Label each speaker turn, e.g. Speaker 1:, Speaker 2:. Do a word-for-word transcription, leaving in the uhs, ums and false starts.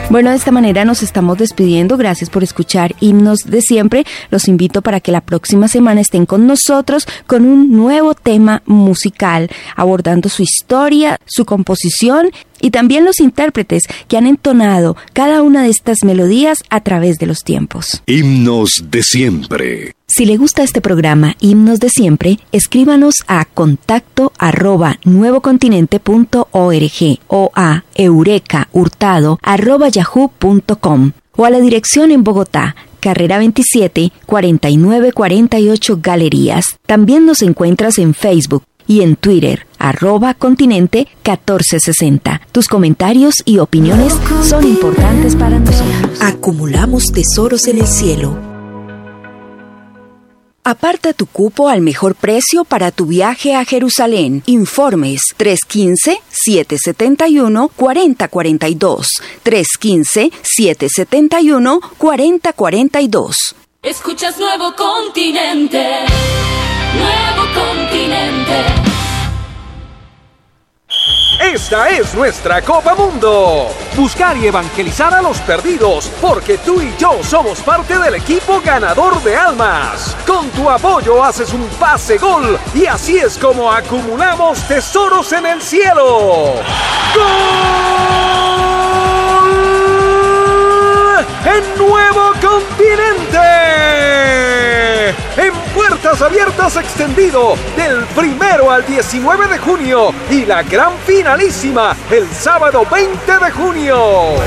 Speaker 1: Bueno, de esta manera nos estamos despidiendo. Gracias por escuchar Himnos de Siempre. Los invito para que la próxima semana estén con nosotros con un nuevo tema musical, abordando su historia, su composición y también los intérpretes que han entonado cada una de estas melodías a través de los tiempos.
Speaker 2: Himnos de Siempre.
Speaker 1: Si le gusta este programa, Himnos de Siempre, escríbanos a contacto arroba nuevocontinente punto org o a eurekahurtado arroba yahoo punto com o a la dirección en Bogotá, Carrera veintisiete, cuarenta y nueve cuarenta y ocho Galerías. También nos encuentras en Facebook y en Twitter, arroba continente catorce sesenta. Tus comentarios y opiniones son importantes para nosotros.
Speaker 3: Acumulamos tesoros en el cielo.
Speaker 1: Aparta tu cupo al mejor precio para tu viaje a Jerusalén. Informes tres uno cinco, siete siete uno, cuatro cero cuatro dos. tres uno cinco, siete siete uno, cuatro cero cuatro dos.
Speaker 4: Escuchas Nuevo Continente. Nuevo Continente.
Speaker 5: Esta es nuestra Copa Mundo. Buscar y evangelizar a los perdidos, porque tú y yo somos parte del equipo ganador de almas. Con tu apoyo haces un pase gol y así es como acumulamos tesoros en el cielo. ¡Gol! ¡En Nuevo Continente! En Puertas Abiertas extendido del primero al diecinueve de junio y la gran finalísima el sábado veinte de junio.